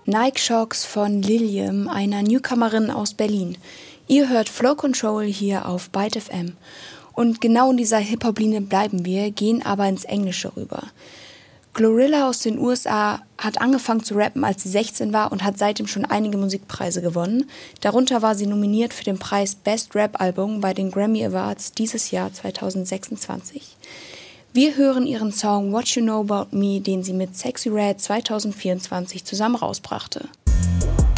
Nike Shocks von Lilium, einer Newcomerin aus Berlin. Ihr hört Flow Control hier auf Byte FM. Und genau in dieser Hip-Hop-Linie bleiben wir, gehen aber ins Englische rüber. Glorilla aus den USA hat angefangen zu rappen, als sie 16 war und hat seitdem schon einige Musikpreise gewonnen. Darunter war sie nominiert für den Preis Best Rap Album bei den Grammy Awards dieses Jahr 2026. Wir hören ihren Song What You Know About Me, den sie mit Sexyy Red 2024 zusammen rausbrachte.